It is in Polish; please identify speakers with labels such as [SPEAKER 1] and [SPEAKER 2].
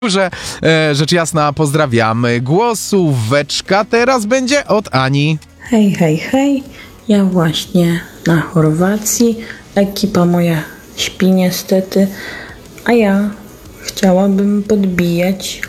[SPEAKER 1] Że rzecz jasna pozdrawiamy. Głosóweczka teraz będzie od Ani.
[SPEAKER 2] Hej, hej, hej. Ja właśnie na Chorwacji. Ekipa moja śpi niestety. A ja chciałabym podbijać